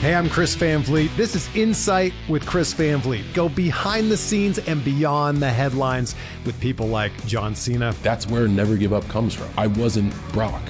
Hey, I'm Chris Van Vliet. This is Insight with Chris Van Vliet. Go behind the scenes and beyond the headlines with people like John Cena. That's where Never Give Up comes from. I wasn't Brock.